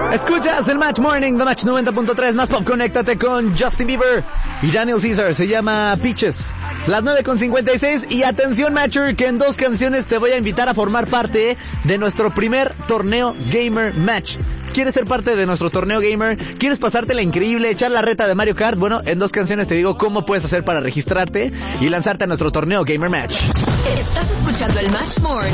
Escuchas el Match Morning de Match 90.3 más pop. Conéctate con Justin Bieber y Daniel Caesar. Se llama Peaches. Las 9:56 y atención Matcher, que en 2 canciones te voy a invitar a formar parte de nuestro primer torneo Gamer Match. ¿Quieres ser parte de nuestro torneo gamer? ¿Quieres pasártela increíble, echar la reta de Mario Kart? Bueno, en 2 canciones te digo cómo puedes hacer para registrarte y lanzarte a nuestro torneo Gamer Match. Estás escuchando el Match Morning.